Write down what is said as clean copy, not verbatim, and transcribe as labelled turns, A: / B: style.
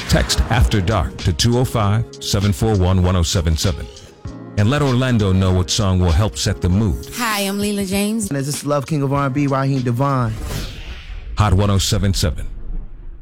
A: Text After Dark to 205-741-1077. And let Orlando know what song will help set the mood.
B: Hi, I'm Leela James.
C: And this is Love King of R&B, Raheem Devon.
A: Hot 1077.